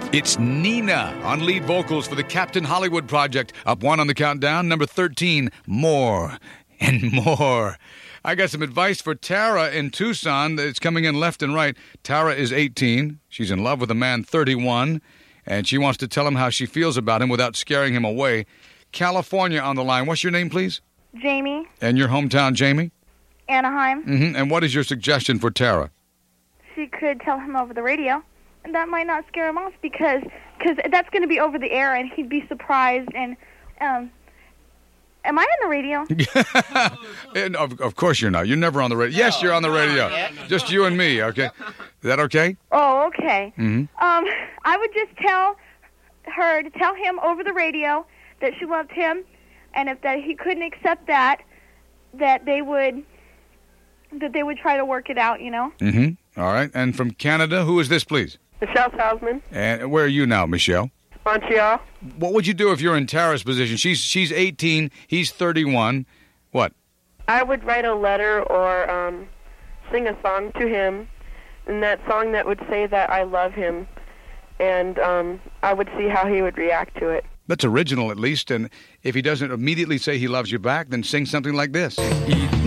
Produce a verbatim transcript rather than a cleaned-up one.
It's Nina on lead vocals for the Captain Hollywood Project. Up one on the countdown. Number thirteen, More and More. I got some advice for Tara in Tucson. It's coming in left and right. Tara is eighteen. She's in love with a man thirty-one, and she wants to tell him how she feels about him without scaring him away. California on the line. What's your name, please? Jamie. And your hometown, Jamie? Anaheim. Mm-hmm. And what is your suggestion for Tara? She could tell him over the radio. And that might not scare him off because cause that's going to be over the air, and he'd be surprised. And um, am I on the radio? and of, of course you're not. You're never on the radio. Yes, you're on the radio. Just you and me, okay? Is that okay? Oh, okay. Mm-hmm. Um, I would just tell her to tell him over the radio that she loved him, and if that he couldn't accept that, that they would that they would try to work it out, you know? Mm-hmm. All right. And from Canada, who is this, please? Michelle Salzman. And where are you now, Michelle? Montreal. What would you do if you're in Tara's position? She's she's eighteen, he's thirty-one. What? I would write a letter or um, sing a song to him, and that song that would say that I love him, and um, I would see how he would react to it. That's original, at least, and if he doesn't immediately say he loves you back, then sing something like this.